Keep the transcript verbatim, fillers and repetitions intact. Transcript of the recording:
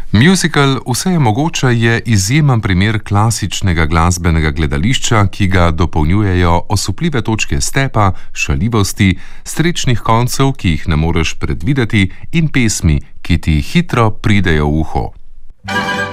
Musical Vse je mogoče je izjemen primer klasičnega glasbenega gledališča, ki ga dopolnjujejo osupljive točke stepa, šaljivosti, srečnih koncev, ki jih ne moreš predvideti, in pesmi, ki ti hitro pridejo v uho.